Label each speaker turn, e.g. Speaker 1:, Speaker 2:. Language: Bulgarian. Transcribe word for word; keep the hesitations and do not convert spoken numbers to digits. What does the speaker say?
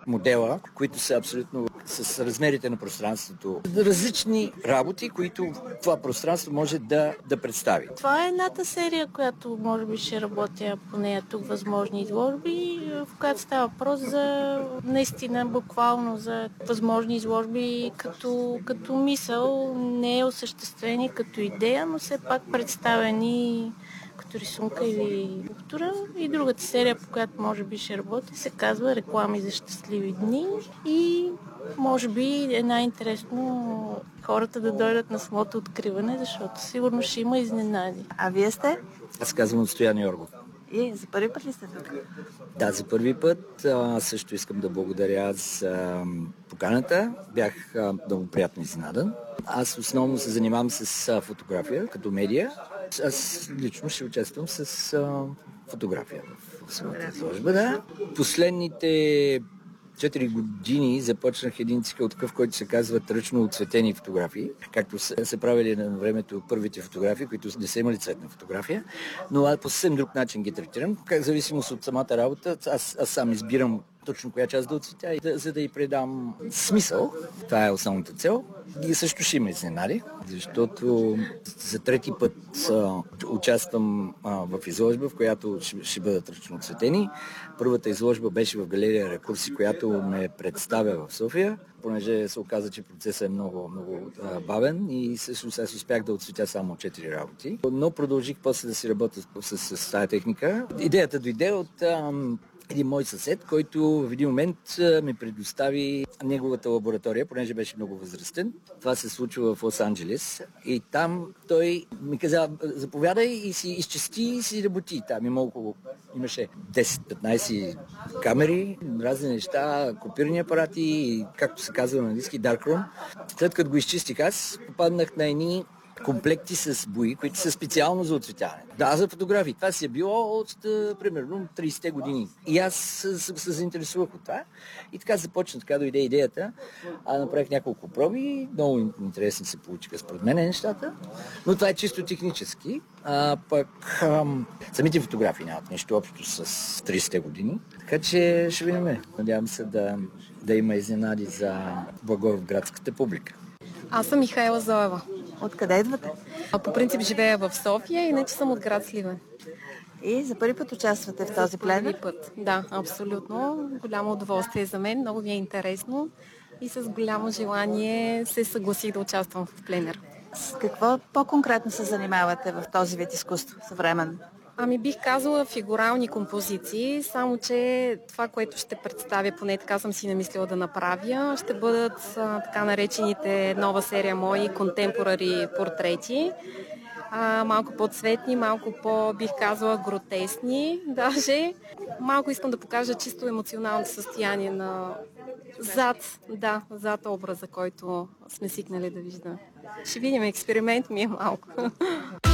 Speaker 1: модела, които са абсолютно с размерите на пространството. Различни работи, които това пространство може да, да представи.
Speaker 2: Това е едната серия, която може би ще работя по нея тук, възможни изложби, в която става въпрос за наистина буквално за възможни изложби като, като мисъл, не е осъществени като идея, но все пак представени като рисунка или скулптура. И другата серия, по която може би ще работи, се казва Реклами за щастливи дни и може би е най-интересно хората да дойдат на самото откриване, защото сигурно ще има изненади.
Speaker 3: А вие сте?
Speaker 1: Аз казвам Стоян Йоргов.
Speaker 3: И за първи път ли сте тук?
Speaker 1: Да, за първи път. А, също искам да благодаря за поканата. Бях а, много приятно изненадан. Аз основно се занимавам с а, фотография като медия. Аз лично ще участвам с а, фотография в своята изложба. Да. Последните четири години започнах един цикъл такъв, който се казва ръчно отцветени фотографии, както са се правили на времето първите фотографии, които не са имали цветна фотография, но аз по съвсем друг начин ги третирам. Как зависимост от самата работа, аз, аз сам избирам точно коя част да отцветя, да, за да й предам смисъл. Това е основната цел. И също ще има изненади, защото за трети път а, участвам а, в изложба, в която ще, ще бъдат ръчно отцветени. Първата изложба беше в галерия Рекурси, която ме представя в София, понеже се оказа, че процесът е много, много а, бавен и всъщност аз успях да отцветя само четири работи. Но продължих после да си работя с, с, с тази техника. Идеята дойде от а, един мой съсед, който в един момент ми предостави неговата лаборатория, понеже беше много възрастен. Това се случва в Лос-Анджелес. И там той ми каза, заповядай и си изчисти и си работи. Там има около, имаше десет-петнайсет камери, разни неща, копирни апарати и, както се казва на английски, darkroom. След като го изчистих аз, попаднах на едни комплекти с бои, които са специално за отцветяване. Да, за фотографии. Това си е било от примерно трийсетте години. И аз се, се заинтересувах от това. И така започна, така дойде идеята. А направих няколко проби. Много интересни се получиха според мен нещата. Но това е чисто технически. А пък ам, самите фотографии нямат нищо общо с трийсетте години. Така че ще видим. Надявам се да, да има изненади за благоевградската публика.
Speaker 4: Аз съм Михайла Зоева.
Speaker 3: Откъде идвате?
Speaker 4: По принцип живея в София, иначе съм от град Сливен.
Speaker 3: И за първи път участвате в този пленер?
Speaker 4: За първи път, да, абсолютно. Голямо удоволствие за мен, много ми е интересно и с голямо желание се съгласих да участвам в пленер.
Speaker 3: С какво по-конкретно се занимавате в този вид изкуство съвременно?
Speaker 4: Ами бих казала фигурални композиции, само че това, което ще представя, поне така съм си намислила да направя, ще бъдат а, така наречените нова серия мои контемпорари портрети. А, малко по-цветни, малко по, бих казала, гротесни. Даже малко искам да покажа чисто емоционалното състояние на зад, да, зад образа, който сме свикнали да виждаме. Ще видим, експеримент ми е малко.